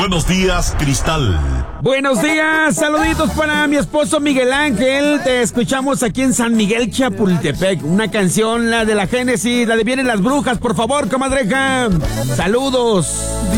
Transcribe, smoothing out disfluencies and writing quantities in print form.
Buenos días, Cristal. Buenos días, saluditos para mi esposo Miguel Ángel. Te escuchamos aquí en San Miguel, Chapultepec. Una canción, la de la Génesis, la de Vienen las Brujas, por favor, comadreja. Saludos.